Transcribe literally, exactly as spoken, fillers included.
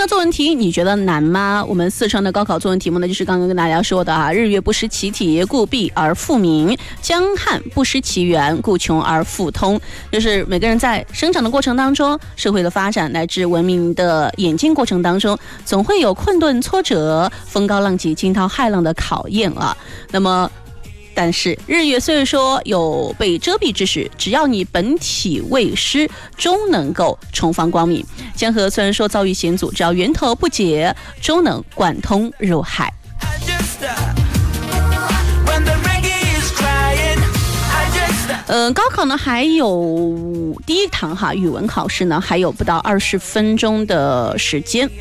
的作文题你觉得难吗？我们四川的高考作文题目呢，就是刚刚跟大家说的啊，日月不识其体，故弊而复明；江汉不识其源，故穷而复通。就是每个人在生长的过程当中，社会的发展乃至文明的演进过程当中，总会有困顿挫折、风高浪急、惊涛骇浪的考验啊。那么但是日月虽说有被遮蔽之时，只要你本体未失，终能够重放光明。江河虽然说遭遇险阻，只要源头不解，终能贯通入海。呃，高考呢还有第一堂哈语文考试呢，还有不到二十分钟的时间。